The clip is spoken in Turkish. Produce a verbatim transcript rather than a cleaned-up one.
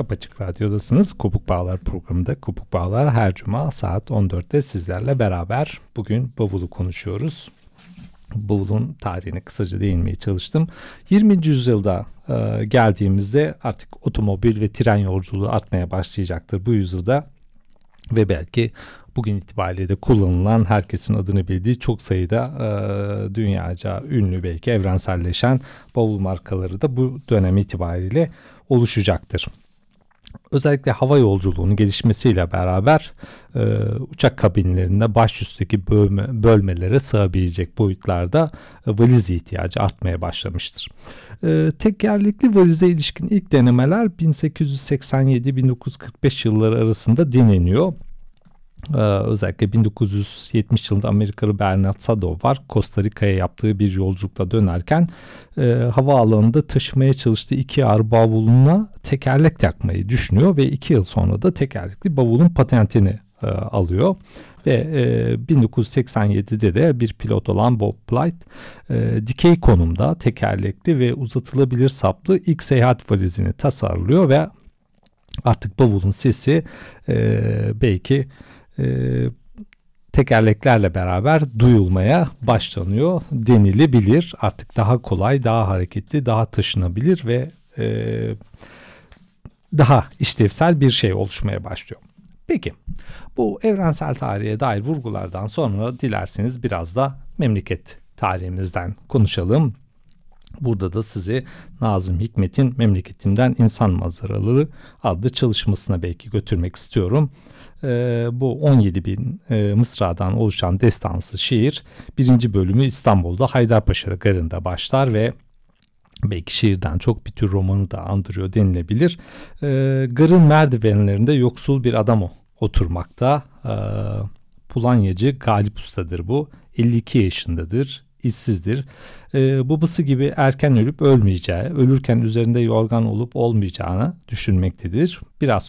Apaçık Radyo'dasınız. Kopuk Bağlar programında Kopuk Bağlar her cuma saat on dörtte sizlerle beraber. Bugün bavulu konuşuyoruz. Bavulun tarihine kısaca değinmeye çalıştım. yirminci yüzyılda e, geldiğimizde artık otomobil ve tren yolculuğu artmaya başlayacaktır bu yüzyılda. Ve belki bugün itibariyle de kullanılan, herkesin adını bildiği çok sayıda e, dünyaca ünlü, belki evrenselleşen bavul markaları da bu dönem itibariyle oluşacaktır. Özellikle hava yolculuğunun gelişmesiyle beraber e, uçak kabinlerinde başüstteki bölme, bölmelere sığabilecek boyutlarda e, valiz ihtiyacı artmaya başlamıştır. E, tekerlekli valize ilişkin ilk denemeler bin sekiz yüz seksen yedi bin dokuz yüz kırk beş yılları arasında deneniyor. Ee, özellikle bin dokuz yüz yetmiş yılında Amerikalı Bernard Sadow var. Costa Rica'ya yaptığı bir yolculukta dönerken e, havaalanında taşımaya çalıştığı iki ağır bavuluna tekerlek takmayı düşünüyor ve iki yıl sonra da tekerlekli bavulun patentini e, alıyor. Ve e, bin dokuz yüz seksen yedide de bir pilot olan Bob Blight e, dikey konumda tekerlekli ve uzatılabilir saplı ilk seyahat valizini tasarlıyor ve artık bavulun sesi e, belki E, tekerleklerle beraber duyulmaya başlanıyor denilebilir. Artık daha kolay, daha hareketli, daha taşınabilir ve e, daha işlevsel bir şey oluşmaya başlıyor. Peki, bu evrensel tarihe dair vurgulardan sonra dilerseniz biraz da memleket tarihimizden konuşalım. Burada da sizi Nazım Hikmet'in Memleketimden İnsan Manzaraları adlı çalışmasına belki götürmek istiyorum. Ee, bu on yedi bin e, mısradan oluşan destansı şiir birinci bölümü İstanbul'da Haydarpaşa Garı'nda başlar ve belki şiirden çok bir tür romanı da andırıyor denilebilir. Ee, garın merdivenlerinde yoksul bir adam oturmakta. Ee, Pulanyacı Galip Usta'dır bu. elli iki yaşındadır. İşsizdir. Ee, babası gibi erken ölüp ölmeyeceği, ölürken üzerinde yorgan olup olmayacağını düşünmektedir. Biraz